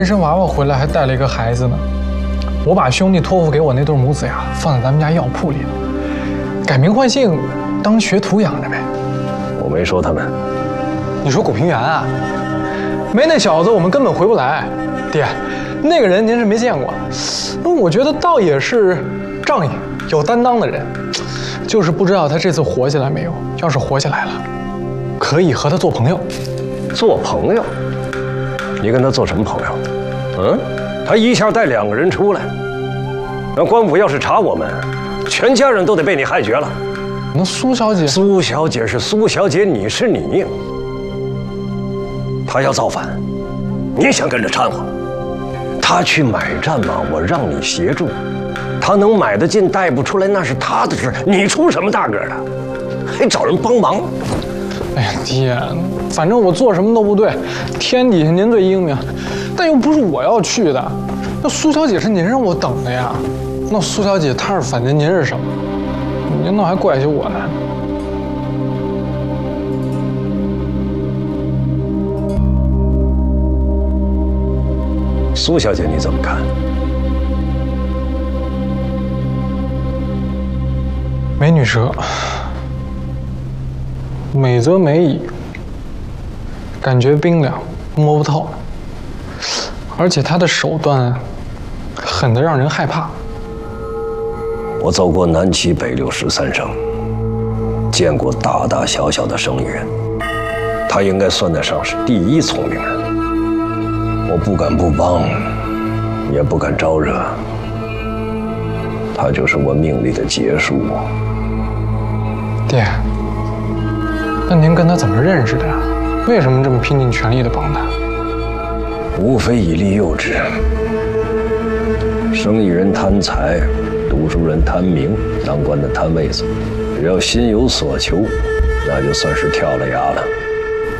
亲生娃娃回来还带了一个孩子呢。我把兄弟托付给我那对母子呀，放在咱们家药铺里了，改名换姓，当学徒养着呗。 我没说他们。 你说古平原啊？没那小子，我们根本回不来。爹，那个人您是没见过，我觉得倒也是仗义、有担当的人，就是不知道他这次活下来没有。要是活下来了，可以和他做朋友。 做朋友？你跟他做什么朋友？嗯？他一下带2个人出来，那官府要是查我们，全家人都得被你害绝了。 那苏小姐， 苏小姐是苏小姐，你是你。她要造反，你想跟着掺和？她去买战马，我让你协助。她能买得进，带不出来，那是她的事，你出什么大个的？还找人帮忙？ 哎呀，爹，反正我做什么都不对，天底下您最英明。但又不是我要去的，那苏小姐是您让我等的呀。那苏小姐她是反正您是什么？您倒还怪起我呢。 苏小姐你怎么看？ 美女蛇，美则美矣，感觉冰凉，摸不透。而且他的手段狠得让人害怕。 我走过南七北六13省，见过大大小小的生意人，他应该算得上是第一聪明人。我不敢不帮，也不敢招惹，他就是我命里的劫数。 爹，那您跟他怎么认识的呀？为什么这么拼尽全力的帮他？ 无非以利诱之。生意人贪财，读书人贪名，当官的贪位子，只要心有所求，那就算是跳了崖了。